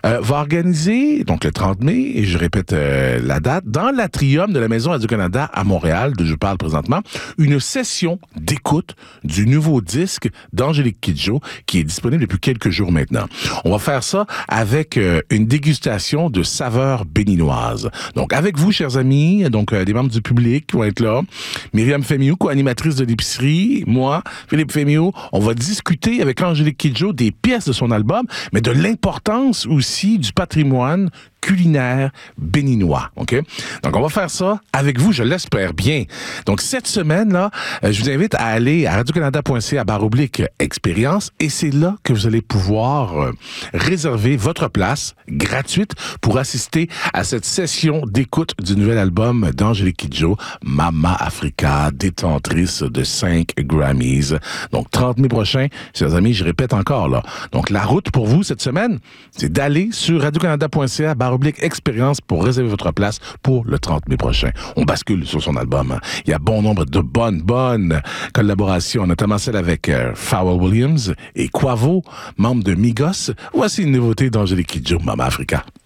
va organiser, donc le 30 mai, et je répète la date, dans l'atrium de la Maison Radio-Canada à Montréal, d'où je parle présentement, une session d'écoute du nouveau disque d'Angélique Kidjo, qui est disponible depuis quelques jours maintenant. On va faire ça avec une dégustation de saveurs béninoises. Donc, avec vous, chers amis, donc des membres du public qui vont être là, Myriam Fémiou, co-animatrice de l'épicerie, moi, Philippe Fémiou, on va discuter avec Angélique Kidjo des pièces de son album, mais de l'importance aussi du patrimoine culinaire béninois, OK? Donc, on va faire ça avec vous, je l'espère bien. Donc, cette semaine-là, je vous invite à aller à radiocanada.ca/expérience et c'est là que vous allez pouvoir réserver votre place gratuite pour assister à cette session d'écoute du nouvel album d'Angélique Kidjo, Mama Africa, détentrice de 5 Grammys. Donc, 30 mai prochain, chers amis, je répète encore, là. Donc, la route pour vous cette semaine, c'est d'aller sur radiocanada.ca/expérience pour réserver votre place pour le 30 mai prochain. On bascule sur son album. Il y a bon nombre de bonnes collaborations, notamment celle avec Pharrell Williams et Quavo, membre de Migos. Voici une nouveauté d'Angélique Kidjo, Mama Africa.